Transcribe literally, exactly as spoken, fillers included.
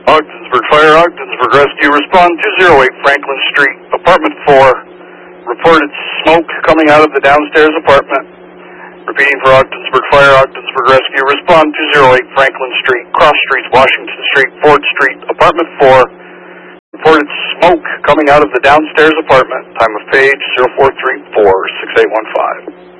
Ogdensburg Fire, Ogdensburg Rescue, respond two oh eight Franklin Street, apartment four. Reported smoke coming out of the downstairs apartment. Repeating for Ogdensburg Fire, Ogdensburg Rescue, respond two oh eight Franklin Street, Cross Streets, Washington Street, Ford Street, apartment four. Reported smoke coming out of the downstairs apartment. Time of page zero four three four, six eight one five.